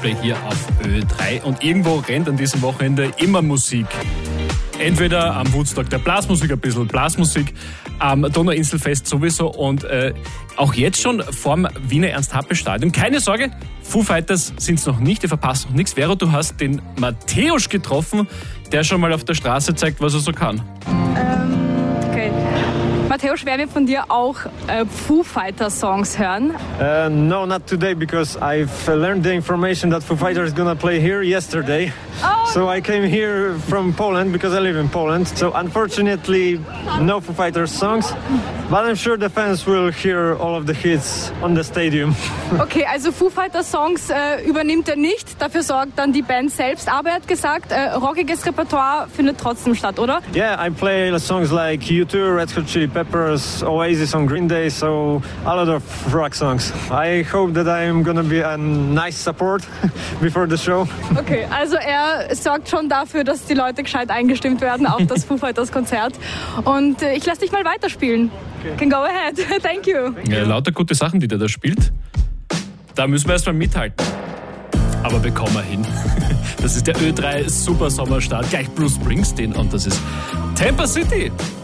Display hier auf Ö3. Und irgendwo rennt an diesem Wochenende immer Musik. Entweder am Woodstock der Blasmusik, ein bisschen Blasmusik, am Donauinselfest sowieso und auch jetzt schon vorm Wiener Ernst-Happel-Stadion. Keine Sorge, Foo Fighters sind es noch nicht, ihr verpasst noch nichts. Vero, du hast den Matthäus getroffen, der schon mal auf der Straße zeigt, was er so kann. Okay. Matthäus, werden wir von dir auch Foo Fighters Songs hören? No, not today, because I've learned the information that Foo Fighters is gonna play here yesterday. Oh. So I came here from Poland because I live in Poland. So unfortunately, no Foo Fighters songs, but I'm sure the fans will hear all of the hits on the stadium. Okay, also Foo Fighters Songs übernimmt er nicht, dafür sorgt dann die Band selbst. Aber er hat gesagt, rockiges Repertoire findet trotzdem statt, oder? Yeah, I play songs like U2, Red Hot Chili Peppers, Oasis on Green Day, so a lot of rock songs. I hope that I'm gonna be a nice support before the show. Okay, also er sorgt schon dafür, dass die Leute gescheit eingestimmt werden auf das Foo Fighters Konzert. Und ich lasse dich mal weiterspielen. Okay. Can go ahead. Thank you. Ja, lauter gute Sachen, die der da spielt. Da müssen wir erstmal mithalten. Aber bekommen wir hin. Das ist der Ö3 Super Sommerstart. Gleich Bruce Springsteen und das ist Tampa City.